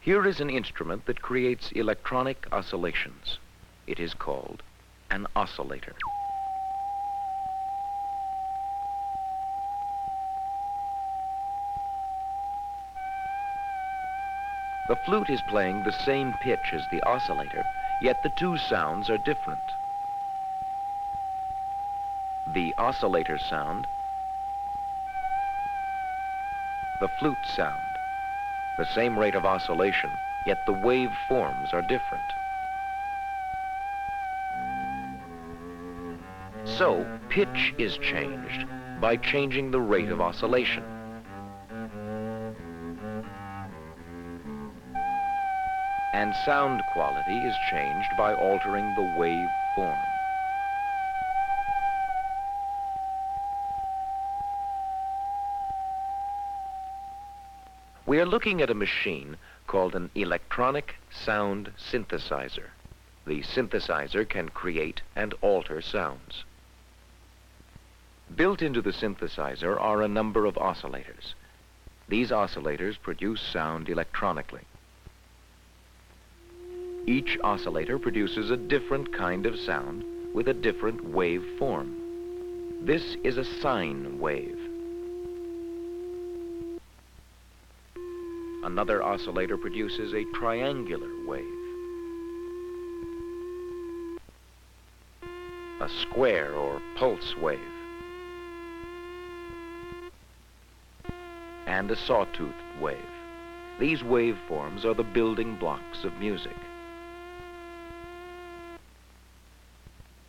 Here is an instrument that creates electronic oscillations. It is called an oscillator. The flute is playing the same pitch as the oscillator, yet the two sounds are different. The oscillator sound, the flute sound. The same rate of oscillation, yet the wave forms are different. So, pitch is changed by changing the rate of oscillation. And sound quality is changed by altering the wave form. We are looking at a machine called an electronic sound synthesizer. The synthesizer can create and alter sounds. Built into the synthesizer are a number of oscillators. These oscillators produce sound electronically. Each oscillator produces a different kind of sound with a different wave form. This is a sine wave. Another oscillator produces a triangular wave. A square or pulse wave. And a sawtooth wave. These waveforms are the building blocks of music.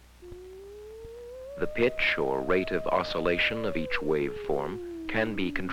The pitch or rate of oscillation of each waveform can be controlled.